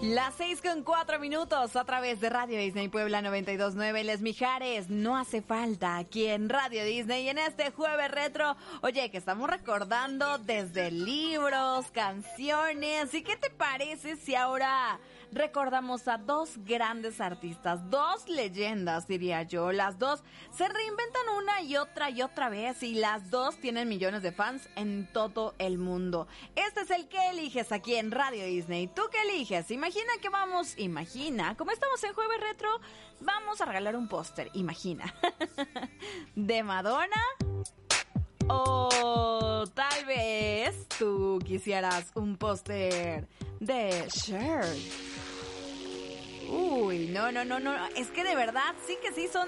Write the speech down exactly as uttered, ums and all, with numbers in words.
Las seis con cuatro minutos a través de Radio Disney Puebla noventa y dos punto nueve Les Mijares. No hace falta aquí en Radio Disney y en este jueves retro. Oye, que estamos recordando desde libros, canciones. ¿Y qué te parece si ahora recordamos a dos grandes artistas, dos leyendas, diría yo? Las dos se reinventan una y otra y otra vez y las dos tienen millones de fans en todo el mundo. Este es el que eliges aquí en Radio Disney. ¿Tú qué eliges? Imagina que vamos, imagina, como estamos en jueves retro, vamos a regalar un póster, imagina, de Madonna. O tal vez tú quisieras un póster de Cher. Uy, no, no, no, no, es que de verdad sí que sí son